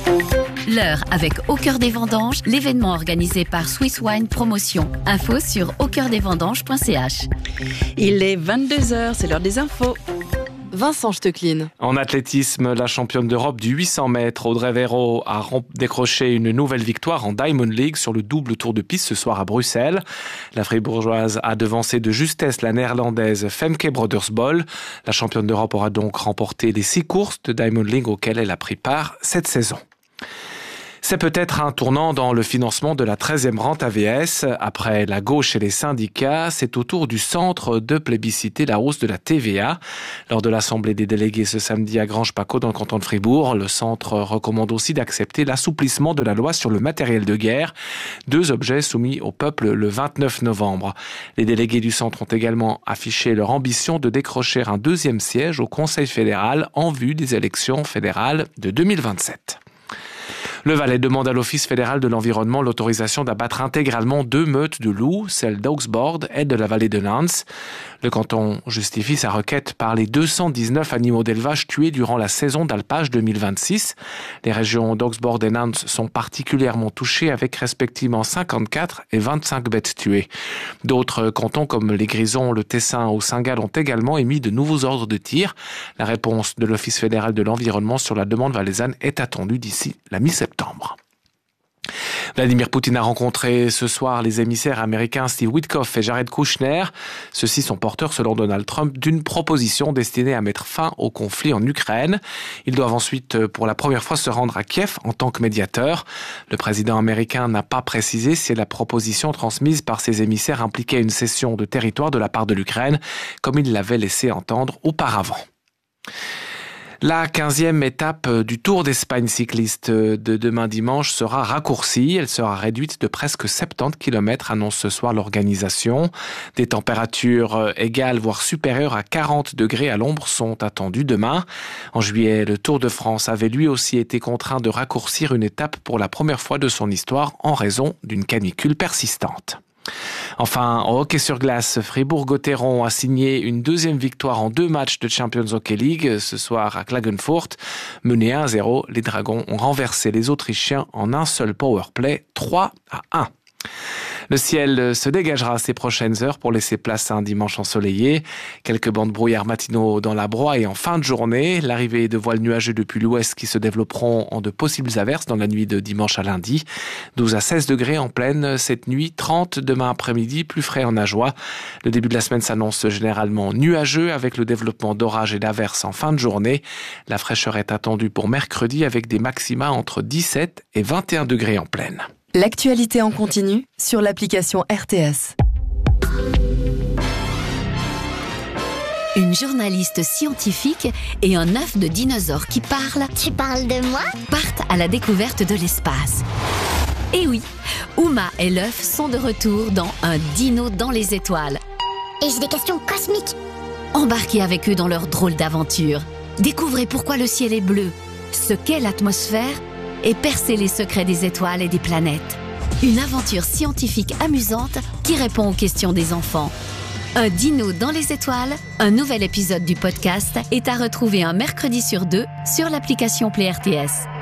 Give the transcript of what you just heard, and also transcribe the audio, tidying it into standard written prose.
L'heure avec Au Cœur des Vendanges, l'événement organisé par Swiss Wine Promotion. Info sur aucoeurdesvendanges.ch. Il est 22h, c'est l'heure des infos. Vincent Stecklin. En athlétisme, la championne d'Europe du 800 mètres, Audrey Véro, a décroché une nouvelle victoire en Diamond League sur le double tour de piste ce soir à Bruxelles. La Fribourgeoise a devancé de justesse la néerlandaise Femke Brodersbol. La championne d'Europe aura donc remporté les 6 courses de Diamond League auxquelles elle a pris part cette saison. C'est peut-être un tournant dans le financement de la 13e rente AVS. Après la gauche et les syndicats, c'est au tour du centre de plébisciter la hausse de la TVA. Lors de l'Assemblée des délégués ce samedi à Granges-Paccot dans le canton de Fribourg, le centre recommande aussi d'accepter l'assouplissement de la loi sur le matériel de guerre. 2 objets soumis au peuple le 29 novembre. Les délégués du centre ont également affiché leur ambition de décrocher un 2e siège au Conseil fédéral en vue des élections fédérales de 2027. Le Valais demande à l'Office fédéral de l'environnement l'autorisation d'abattre intégralement 2 meutes de loups, celle d'Augsbourg et de la vallée de Nans. Le canton justifie sa requête par les 219 animaux d'élevage tués durant la saison d'alpage 2026. Les régions d'Augsbourg et Nans sont particulièrement touchées avec respectivement 54 et 25 bêtes tuées. D'autres cantons comme les Grisons, le Tessin ou Saint-Gall ont également émis de nouveaux ordres de tir. La réponse de l'Office fédéral de l'environnement sur la demande valaisanne est attendue d'ici la mi-septembre. Vladimir Poutine a rencontré ce soir les émissaires américains Steve Witkoff et Jared Kushner. Ceux-ci sont porteurs, selon Donald Trump, d'une proposition destinée à mettre fin au conflit en Ukraine. Ils doivent ensuite, pour la première fois, se rendre à Kiev en tant que médiateurs. Le président américain n'a pas précisé si la proposition transmise par ses émissaires impliquait une cession de territoire de la part de l'Ukraine, comme il l'avait laissé entendre auparavant. La 15e étape du Tour d'Espagne cycliste de demain dimanche sera raccourcie. Elle sera réduite de presque 70 km, annonce ce soir l'organisation. Des températures égales, voire supérieures à 40 degrés à l'ombre sont attendues demain. En juillet, le Tour de France avait lui aussi été contraint de raccourcir une étape pour la première fois de son histoire en raison d'une canicule persistante. Enfin, en hockey sur glace, Fribourg-Gotteron a signé une 2e victoire en 2 matchs de Champions Hockey League. Ce soir à Klagenfurt, menés 1-0, les Dragons ont renversé les Autrichiens en un seul powerplay, 3-1. Le ciel se dégagera ces prochaines heures pour laisser place à un dimanche ensoleillé. Quelques bancs de brouillard matinaux dans la broie et en fin de journée. L'arrivée de voiles nuageux depuis l'ouest qui se développeront en de possibles averses dans la nuit de dimanche à lundi. 12 à 16 degrés en pleine cette nuit, 30 demain après-midi, plus frais en Ajoie. Le début de la semaine s'annonce généralement nuageux avec le développement d'orages et d'averses en fin de journée. La fraîcheur est attendue pour mercredi avec des maxima entre 17 et 21 degrés en pleine. L'actualité en continu sur l'application RTS. Une journaliste scientifique et un œuf de dinosaure qui parle. Tu parles de moi ? Partent à la découverte de l'espace. Et oui, Uma et l'œuf sont de retour dans Un dino dans les étoiles. Et j'ai des questions cosmiques. Embarquez avec eux dans leur drôle d'aventure. Découvrez pourquoi le ciel est bleu, ce qu'est l'atmosphère et percez les secrets des étoiles et des planètes. Une aventure scientifique amusante qui répond aux questions des enfants. Un dino dans les étoiles, un nouvel épisode du podcast est à retrouver un mercredi sur 2 sur l'application Play RTS.